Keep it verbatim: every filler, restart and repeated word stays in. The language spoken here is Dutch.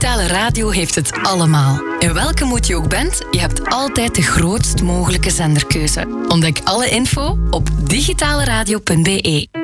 Digitale radio heeft het allemaal. In welke moed je ook bent, je hebt altijd de grootst mogelijke zenderkeuze. Ontdek alle info op digitaleradio punt be.